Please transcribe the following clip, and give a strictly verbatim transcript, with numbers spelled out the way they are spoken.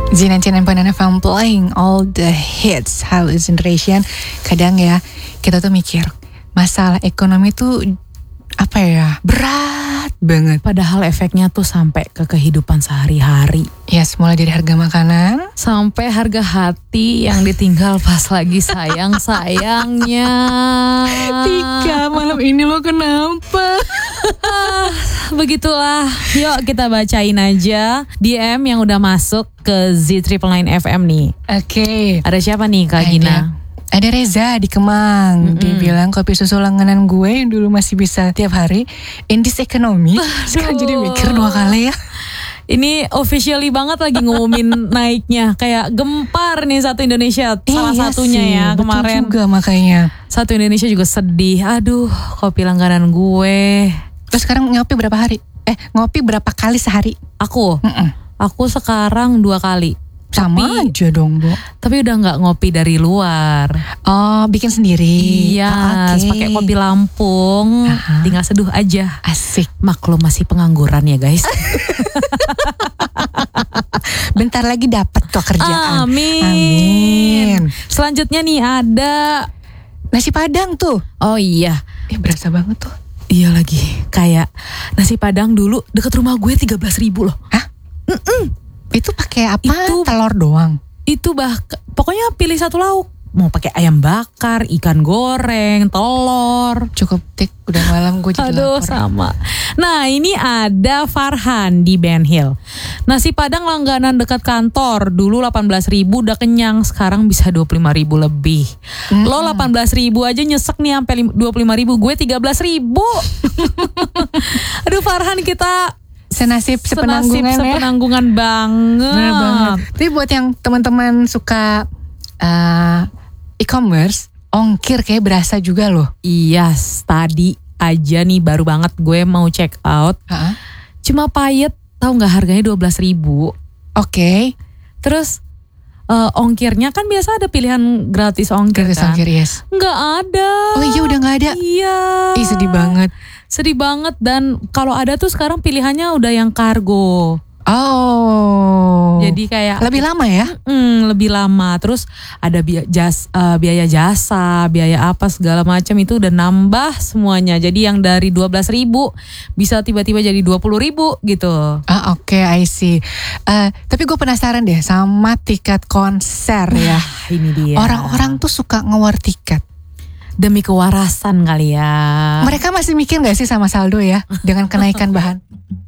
Z ninety nine point nine F M playing all the hits Hello Generation. Kadang ya kita tuh mikir masalah ekonomi tuh apa ya, berat banget. Padahal efeknya tuh sampai ke kehidupan sehari-hari. Yes, mulai dari harga makanan sampai harga hati yang ditinggal pas lagi sayang-sayangnya. Tika, malam ini lo kenapa? Begitulah, yuk kita bacain aja D M yang udah masuk ke Z Triple Nine F M nih. Oke, okay. Ada siapa nih Kak Gina? Ada Reza di Kemang. Mm-hmm. Dia bilang kopi susu langganan gue yang dulu masih bisa tiap hari in this economy, sekarang jadi mikir dua kali ya. Ini officially banget lagi ngumumin naiknya. Kayak gempar nih Satu Indonesia. Salah iya satunya sih, ya kemarin. Betul juga makanya. Satu Indonesia juga sedih. Aduh, kopi langganan gue. Terus sekarang ngopi berapa hari? Eh ngopi berapa kali sehari? Aku? Mm-mm. Aku sekarang dua kali. Sama tapi, aja dong, Bu. Tapi udah gak ngopi dari luar. Oh, bikin sendiri. Iya, oh, okay. pakai kopi Lampung. Uh-huh. Tinggal seduh aja. Asik. Maklum masih pengangguran ya, guys. Bentar lagi dapat kok kerjaan. Amin. Amin. Selanjutnya nih ada nasi Padang tuh. Oh iya. Eh, berasa banget tuh. Iya lagi. Kayak nasi Padang dulu deket rumah gue tiga belas ribu loh. Hah? Mm-mm. Itu pakai apa? Itu telur doang. Itu bah, pokoknya pilih satu lauk. Mau pakai ayam bakar, ikan goreng, telur. Cukup tik, udah malam gue jadi Aduh, lapar. sama. Nah, ini ada Farhan di Ben Hill. Nasi Padang langganan dekat kantor. Dulu delapan belas ribu udah kenyang, sekarang bisa dua puluh lima ribu lebih. Mm-hmm. Lo delapan belas ribu aja nyesek nih sampai dua puluh lima ribu. Gue tiga belas ribu. Aduh, Farhan, kita senasib sepenanggungan senasib, ya. sepenanggungan banget. Bener banget. Tapi buat yang teman-teman suka uh, e-commerce, ongkir kayak berasa juga loh. Iya, yes, tadi aja nih baru banget gue mau check out. Uh-huh. Cuma payet, tahu nggak harganya dua belas ribu. Oke. Okay. Terus uh, ongkirnya kan biasa ada pilihan gratis ongkir. Gratis kan? ongkir, yes. Nggak ada. Oh iya, udah nggak ada. Iya. Ih, sedih banget. Sedih banget, dan kalau ada tuh sekarang pilihannya udah yang kargo. Oh. Jadi kayak lebih lama ya? Mm, lebih lama. Terus ada biaya, jas, uh, biaya jasa, biaya apa segala macam itu udah nambah semuanya. Jadi yang dari dua belas ribu bisa tiba-tiba jadi dua puluh ribu gitu. Ah oke, okay, I see. Uh, tapi gue penasaran deh sama tiket konser ya. Ini dia. Orang-orang tuh suka nge-war tiket. Demi kewarasan kali ya. Mereka masih mikir gak sih sama saldo ya dengan kenaikan bahan?